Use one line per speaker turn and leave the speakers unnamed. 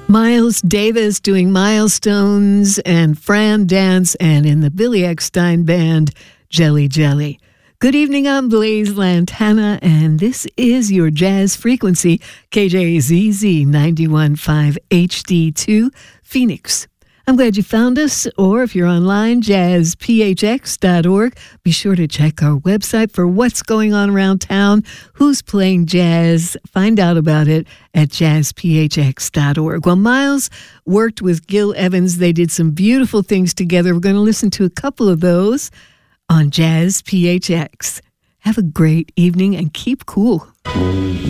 Miles Davis doing Milestones and Fran Dance, and in the Billy Eckstine Band, Jelly Jelly. Good evening, I'm Blaze Lantana, and this is your Jazz Frequency, KJZZ 91.5 HD2, Phoenix. I'm glad you found us, or if you're online, jazzphx.org. Be sure to check our website for what's going on around town, who's playing jazz. Find out about it at jazzphx.org. Well, Miles worked with Gil Evans. They did some beautiful things together. We're going to listen to a couple of those on Jazz PHX. Have a great evening and keep cool.